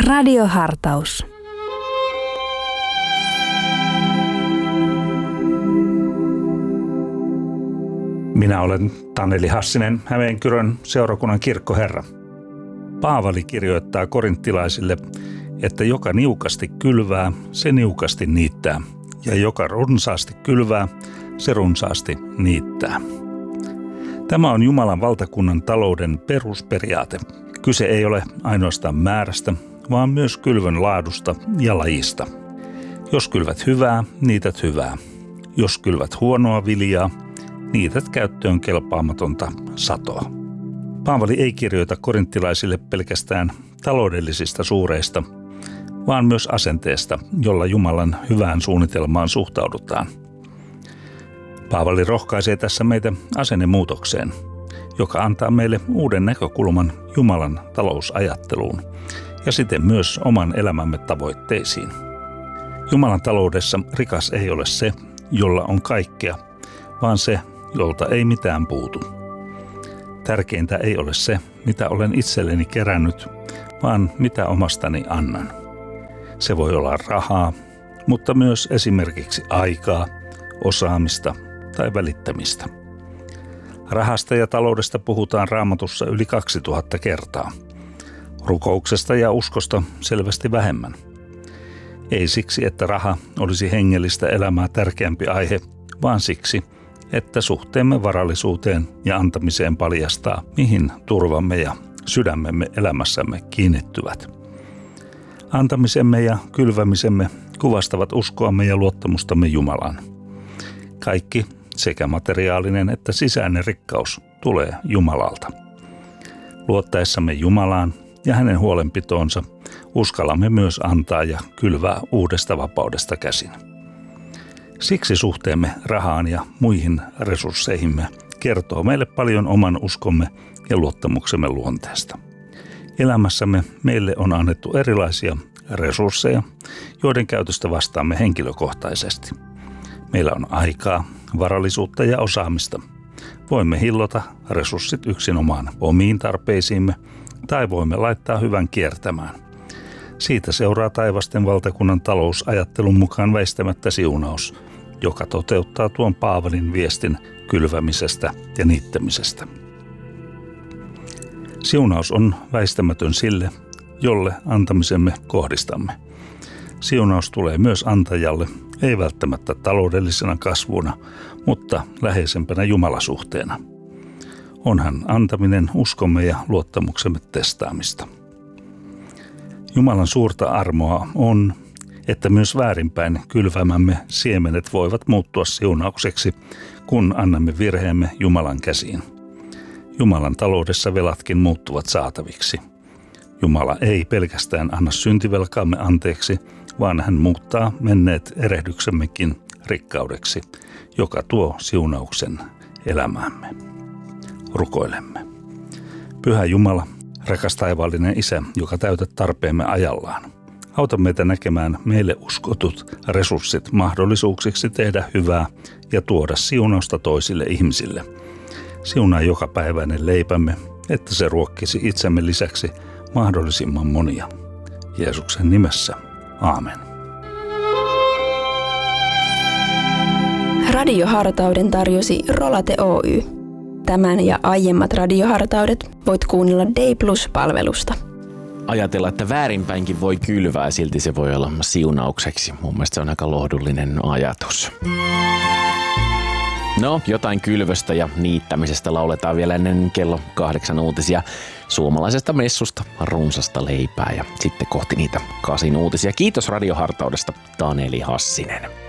Radiohartaus. Minä olen Taneli Hassinen, Hämeenkyrön seurakunnan kirkkoherra. Paavali kirjoittaa korinttilaisille, että joka niukasti kylvää, se niukasti niittää, ja joka runsaasti kylvää, se runsaasti niittää. Tämä on Jumalan valtakunnan talouden perusperiaate. Kyse ei ole ainoastaan määrästä, vaan myös kylvön laadusta ja lajista. Jos kylvät hyvää, niität hyvää. Jos kylvät huonoa viljaa, niität käyttöön kelpaamatonta satoa. Paavali ei kirjoita korinttilaisille pelkästään taloudellisista suureista, vaan myös asenteesta, jolla Jumalan hyvään suunnitelmaan suhtaudutaan. Paavali rohkaisee tässä meitä asennemuutokseen, joka antaa meille uuden näkökulman Jumalan talousajatteluun ja siten myös oman elämämme tavoitteisiin. Jumalan taloudessa rikas ei ole se, jolla on kaikkea, vaan se, jolta ei mitään puutu. Tärkeintä ei ole se, mitä olen itselleni kerännyt, vaan mitä omastani annan. Se voi olla rahaa, mutta myös esimerkiksi aikaa, osaamista tai välittämistä. Rahasta ja taloudesta puhutaan Raamatussa yli 2000 kertaa. Rukouksesta ja uskosta selvästi vähemmän. Ei siksi, että raha olisi hengellistä elämää tärkeämpi aihe, vaan siksi, että suhteemme varallisuuteen ja antamiseen paljastaa, mihin turvamme ja sydämemme elämässämme kiinnittyvät. Antamisemme ja kylvämisemme kuvastavat uskoamme ja luottamustamme Jumalaan. Kaikki, sekä materiaalinen että sisäinen rikkaus, tulee Jumalalta. Luottaessamme Jumalaan ja hänen huolenpitoonsa uskallamme myös antaa ja kylvää uudesta vapaudesta käsin. Siksi suhteemme rahaan ja muihin resursseihimme kertoo meille paljon oman uskomme ja luottamuksemme luonteesta. Elämässämme meille on annettu erilaisia resursseja, joiden käytöstä vastaamme henkilökohtaisesti. Meillä on aikaa, varallisuutta ja osaamista. Voimme hillota resurssit yksinomaan omiin tarpeisiimme tai voimme laittaa hyvän kiertämään. Siitä seuraa taivasten valtakunnan talousajattelun mukaan väistämättä siunaus, joka toteuttaa tuon Paavalin viestin kylvämisestä ja niittämisestä. Siunaus on väistämätön sille, jolle antamisemme kohdistamme. Siunaus tulee myös antajalle, ei välttämättä taloudellisena kasvuna, mutta läheisempänä Jumalasuhteena. Onhan antaminen uskomme ja luottamuksemme testaamista. Jumalan suurta armoa on, että myös väärinpäin kylvämämme siemenet voivat muuttua siunaukseksi, kun annamme virheemme Jumalan käsiin. Jumalan taloudessa velatkin muuttuvat saataviksi. Jumala ei pelkästään anna syntivelkaamme anteeksi, vaan hän muuttaa menneet erehdyksemmekin rikkaudeksi, joka tuo siunauksen elämäämme. Rukoilemme. Pyhä Jumala, rakas taivaallinen Isä, joka täytät tarpeemme ajallaan. Auta meitä näkemään meille uskotut resurssit mahdollisuuksiksi tehdä hyvää ja tuoda siunausta toisille ihmisille. Siunaa jokapäiväinen leipämme, että se ruokkisi itsemme lisäksi mahdollisimman monia. Jeesuksen nimessä. Aamen. Radiohartauden tarjosi Rolate Oy. Tämän ja aiemmat radiohartaudet voit kuunnella Day Plus-palvelusta. Ajatella, että väärinpäinkin voi kylvää, silti se voi olla siunaukseksi. Mun mielestä se on aika lohdullinen ajatus. No, jotain kylvöstä ja niittämisestä lauletaan vielä ennen kello 8 uutisia. Suomalaisesta messusta, runsasta leipää ja sitten kohti niitä 8 uutisia. Kiitos radiohartaudesta, Taneli Hassinen.